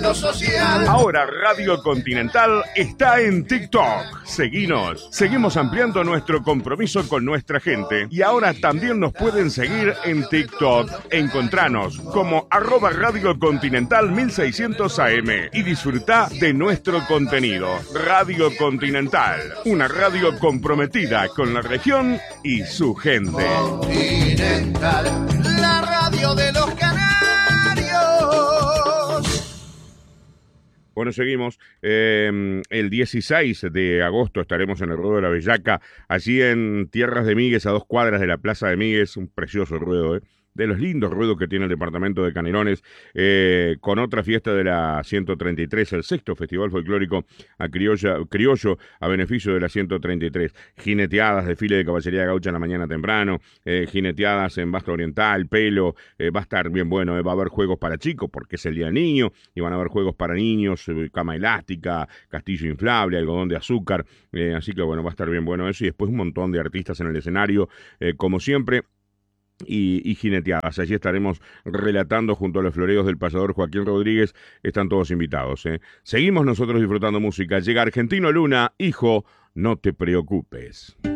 lo social. Ahora Radio Continental está en TikTok. Seguinos. Seguimos ampliando nuestro compromiso con nuestra gente. Y ahora también nos pueden seguir en TikTok. Encontranos como @Radio Continental 1600 AM y disfruta de nuestro contenido. Radio Continental, una radio comprometida con la región y su gente. Continental, la radio de los canarios. Bueno, seguimos. El 16 de agosto estaremos en el Ruedo de la Bellaca, allí en Tierras de Míguez, a 2 cuadras de la Plaza de Míguez. Un precioso ruedo, de los lindos ruedos que tiene el departamento de Canelones, con otra fiesta de la 133, el 6º Festival Folclórico Criollo a beneficio de la 133. Jineteadas, desfile de caballería gaucha en la mañana temprano, jineteadas en Basto Oriental, pelo, va a estar bien bueno, va a haber juegos para chicos porque es el Día del Niño, y van a haber juegos para niños, cama elástica, castillo inflable, algodón de azúcar, así que bueno, va a estar bien bueno eso, y después un montón de artistas en el escenario, como siempre. Y jineteadas. Allí estaremos relatando junto a los floreos del payador Joaquín Rodríguez. Están todos invitados. Seguimos nosotros disfrutando música. Llega Argentino Luna, hijo, no te preocupes.